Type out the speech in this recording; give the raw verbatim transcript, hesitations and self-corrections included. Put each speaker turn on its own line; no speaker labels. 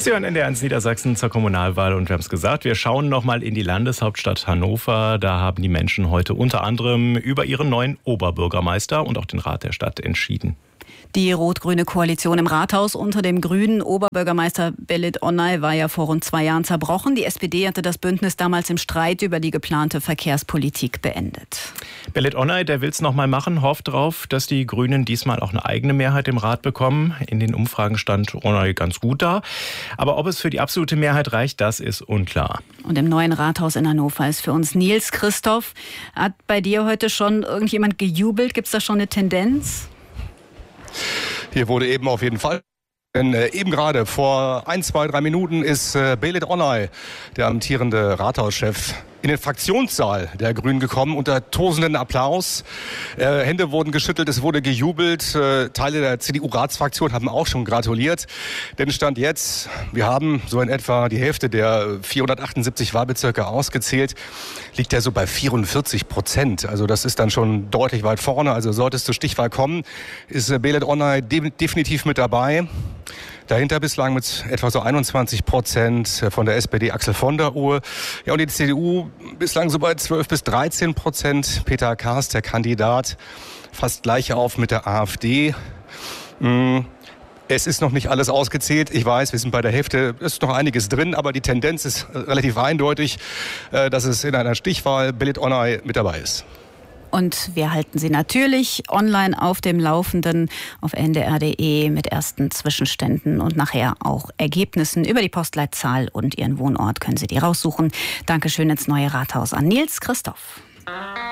Sie hören N D R eins Niedersachsen zur Kommunalwahl und wir haben es gesagt, wir schauen nochmal in die Landeshauptstadt Hannover. Da haben die Menschen heute unter anderem über ihren neuen Oberbürgermeister und auch den Rat der Stadt entschieden.
Die rot-grüne Koalition im Rathaus unter dem grünen Oberbürgermeister Belit Onay war ja vor rund zwei Jahren zerbrochen. Die S P D hatte das Bündnis damals im Streit über die geplante Verkehrspolitik beendet.
Belit Onay, der will es nochmal machen, hofft darauf, dass die Grünen diesmal auch eine eigene Mehrheit im Rat bekommen. In den Umfragen stand Onay ganz gut da. Aber ob es für die absolute Mehrheit reicht, das ist unklar.
Und im neuen Rathaus in Hannover ist für uns Nils Christoph. Hat bei dir heute schon irgendjemand gejubelt? Gibt es da schon eine Tendenz?
Hier wurde eben auf jeden Fall. Denn äh, eben gerade vor ein, zwei, drei Minuten ist äh, Belit Onay, der amtierende Rathauschef, in den Fraktionssaal der Grünen gekommen unter tosenden Applaus. Äh, Hände wurden geschüttelt, es wurde gejubelt. Äh, Teile der C D U-Ratsfraktion haben auch schon gratuliert. Denn Stand jetzt, wir haben so in etwa die Hälfte der vierhundertachtundsiebzig Wahlbezirke ausgezählt, liegt er so bei vierundvierzig Prozent. Also das ist dann schon deutlich weit vorne. Also sollte es zur Stichwahl kommen, ist äh, Belit Onay de- definitiv mit dabei. Dahinter bislang mit etwa so einundzwanzig Prozent von der S P D Axel von der Uhr. Ja, und die C D U bislang so bei zwölf bis dreizehn Prozent. Peter Kaas, der Kandidat, fast gleich auf mit der AfD. Es ist noch nicht alles ausgezählt. Ich weiß, wir sind bei der Hälfte, es ist noch einiges drin, aber die Tendenz ist relativ eindeutig, dass es in einer Stichwahl Belit Onay mit dabei ist.
Und wir halten Sie natürlich online auf dem Laufenden auf N D R punkt D E mit ersten Zwischenständen und nachher auch Ergebnissen über die Postleitzahl und Ihren Wohnort können Sie die raussuchen. Dankeschön ins neue Rathaus an Nils Christoph.